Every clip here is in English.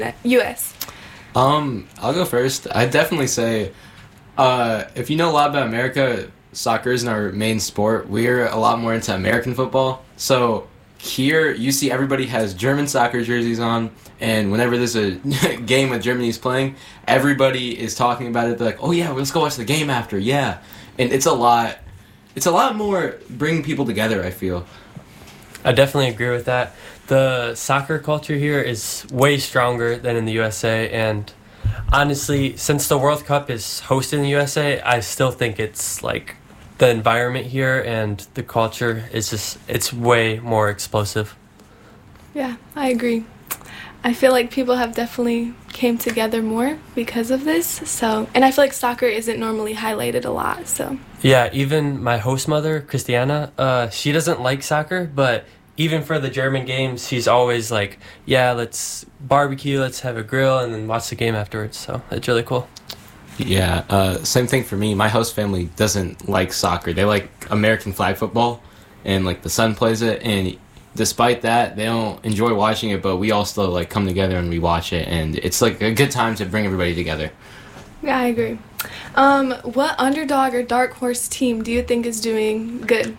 U.S.? I'll go first. I'd definitely say, if you know a lot about America, soccer isn't our main sport. We're a lot more into American football. So here, you see everybody has German soccer jerseys on, and whenever there's a game that Germany's playing, everybody is talking about it. They're like, oh yeah, let's go watch the game after, yeah. And it's a lot more bringing people together, I feel. I definitely agree with that. The soccer culture here is way stronger than in the USA, and honestly, since the World Cup is hosted in the USA, I still think it's like the environment here and the culture is just, it's way more explosive. Yeah, I agree. I feel like people have definitely came together more because of this. So, and I feel like soccer isn't normally highlighted a lot. So yeah, even my host mother, Christiana, she doesn't like soccer, but even for the German games, she's always like, yeah, let's barbecue, let's have a grill, and then watch the game afterwards. So it's really cool. Yeah, same thing for me. My host family doesn't like soccer. They like American flag football, and like the son plays it, and despite that, they don't enjoy watching it, but we all still like come together and we watch it, and it's like a good time to bring everybody together. Yeah, I agree. What underdog or dark horse team do you think is doing good?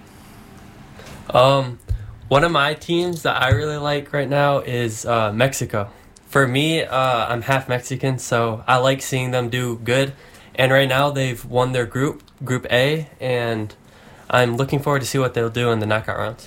One of my teams that I really like right now is Mexico. For me, I'm half Mexican, so I like seeing them do good. And right now they've won their Group A, and I'm looking forward to see what they'll do in the knockout rounds.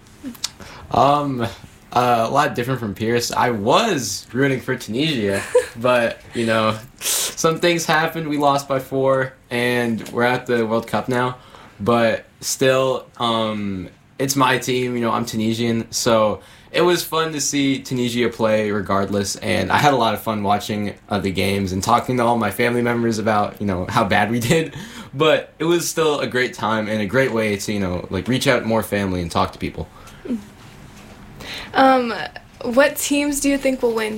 A lot different from Pierce. I was rooting for Tunisia, but, you know, some things happened. We lost by 4, and we're at the World Cup now. But still, it's my team. You know, I'm Tunisian, so it was fun to see Tunisia play regardless, and I had a lot of fun watching the games and talking to all my family members about, you know, how bad we did. But it was still a great time and a great way to, you know, like reach out more family and talk to people. What teams do you think will win?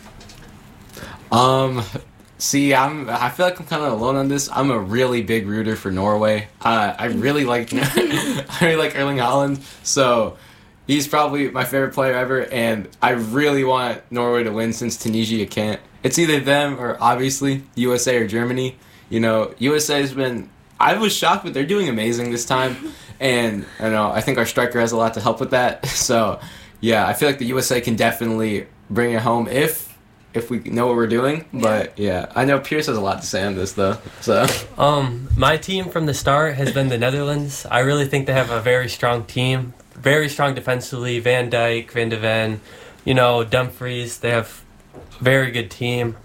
See, I feel like I'm kind of alone on this. I'm a really big rooter for Norway. I really like Erling Haaland, so he's probably my favorite player ever, and I really want Norway to win since Tunisia can't. It's either them or obviously USA or Germany. You know, USA's been. I was shocked, but they're doing amazing this time, and I think our striker has a lot to help with that. So, yeah, I feel like the USA can definitely bring it home if we know what we're doing. But yeah, I know Pierce has a lot to say on this though. So my team from the start has been the Netherlands. I really think they have a very strong team, very strong defensively. Van Dijk, Van de Ven, Dumfries. They have a very good team.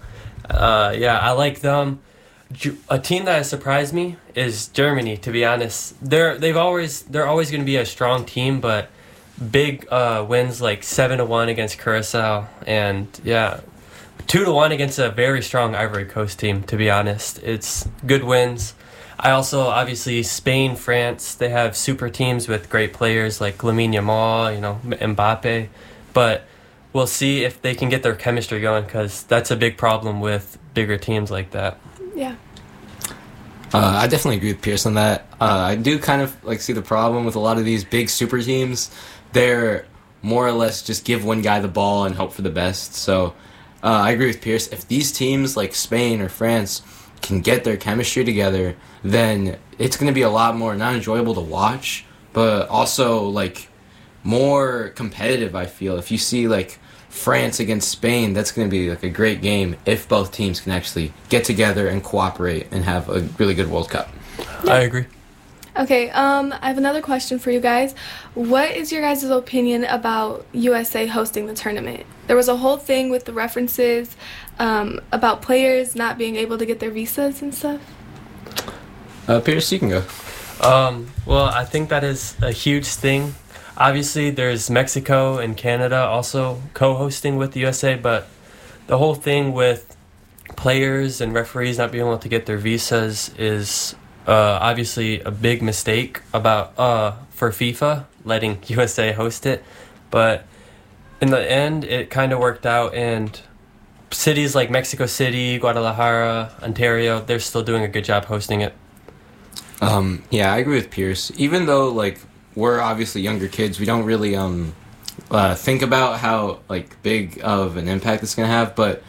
I like them. A team that has surprised me is Germany. To be honest, they're always going to be a strong team, but big wins like 7-1 against Curacao, and 2-1 against a very strong Ivory Coast team. To be honest, it's good wins. I also obviously Spain, France. They have super teams with great players like Lamine Yamal, Mbappe, but we'll see if they can get their chemistry going, because that's a big problem with bigger teams like that. Yeah. I definitely agree with Pierce on that. I do kind of see the problem with a lot of these big super teams. They're more or less just give one guy the ball and hope for the best. So I agree with Pierce. If these teams like Spain or France can get their chemistry together, then it's going to be a lot more not enjoyable to watch, but also more competitive. I feel if you see France against Spain, that's going to be a great game if both teams can actually get together and cooperate and have a really good World Cup. Yeah. I agree. Okay, I have another question for you guys. What is your guys' opinion about USA hosting the tournament? There was a whole thing with the references about players not being able to get their visas and stuff. Pierce, you can go. Well, I think that is a huge thing. Obviously, there's Mexico and Canada also co-hosting with the USA, but the whole thing with players and referees not being able to get their visas is obviously a big mistake for FIFA letting USA host it. But in the end, it kind of worked out, and cities like Mexico City, Guadalajara, Ontario, they're still doing a good job hosting it. I agree with Pierce. Even though we're obviously younger kids, we don't really think about how big of an impact it's going to have. But